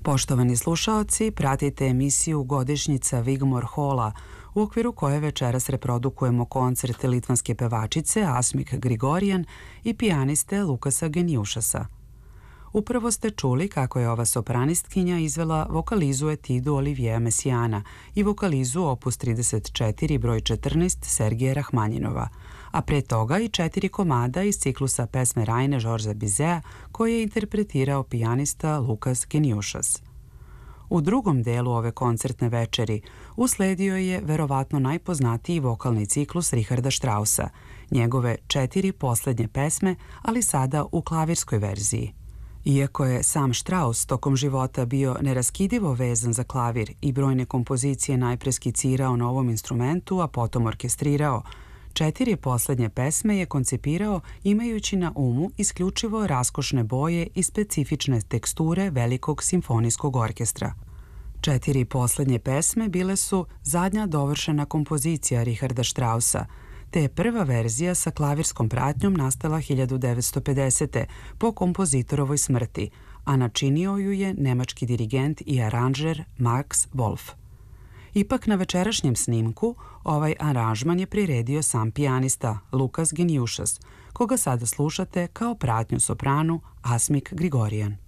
Poštovani slušaoci, pratite emisiju Godišnjica Vigmor Hola, u okviru koje večeras reprodukujemo koncert litvanske pevačice Asmik Grigorian i pijaniste Lukasa Genjušasa. Upravo ste čuli kako je ova sopranistkinja izvela vokalizu etidu Olivieja Messiana i vokalizu opus 34 broj 14 Sergeja Rahmanjinova, a pre toga i 4 komada iz ciklusa pesme Rajne Žorža Bizea koje je interpretirao pijanista Lukas Genjušas. U drugom delu ove koncertne večeri usledio je verovatno najpoznatiji vokalni ciklus Richarda Straussa, njegove 4 poslednje pesme, ali sada u klavirskoj verziji. Iako je sam Strauss tokom života bio neraskidivo vezan za klavir i brojne kompozicije najpre skicirao na ovom instrumentu, a potom orkestrirao, 4 poslednje pesme je koncipirao imajući na umu isključivo raskošne boje i specifične teksture velikog simfonijskog orkestra. 4 poslednje pesme bile su zadnja dovršena kompozicija Richarda Straussa, te je prva verzija sa klavirskom pratnjom nastala 1950. po kompozitorovoj smrti, a načinio ju je nemački dirigent i aranžer Max Wolf. Ipak na večerašnjem snimku ovaj aranžman je priredio sam pijanista Lukas Genjušas, koga sada slušate kao pratnju sopranu Asmik Grigorian.